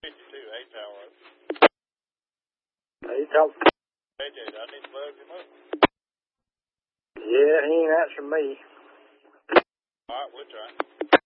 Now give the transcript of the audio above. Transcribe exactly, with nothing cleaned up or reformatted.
fifty-two, eight tower. Hey, tell Hey, Jay, I need to bug him up. Yeah, he ain't answering me. All right, we'll try.